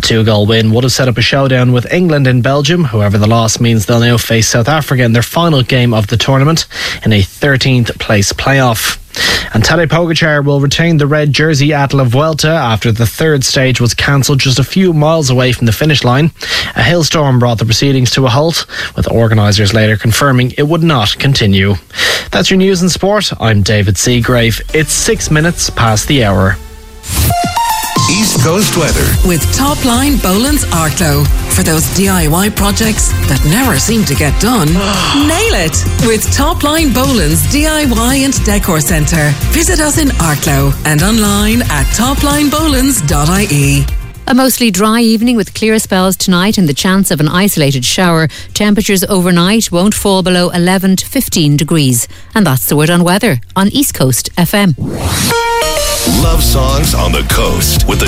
2-goal win would have set up a showdown with England in Belgium. However, the loss means they'll now face South Africa in their final game of the tournament in a 13th place playoff. And Tadej Pogačar will retain the red jersey at La Vuelta after the third stage was cancelled just a few miles away from the finish line. A hailstorm brought the proceedings to a halt, with organisers later confirming it would not continue. That's your news and sport. I'm David Seagrave. It's 6 minutes past the hour. East Coast weather with Topline Boland's Arklow. For those DIY projects that never seem to get done, nail it with Topline Boland's DIY and Decor Centre. Visit us in Arklow and online at toplinebolans.ie. A mostly dry evening with clear spells tonight and the chance of an isolated shower. Temperatures overnight won't fall below 11 to 15 degrees. And that's the word on weather on East Coast FM. Love songs on the coast with the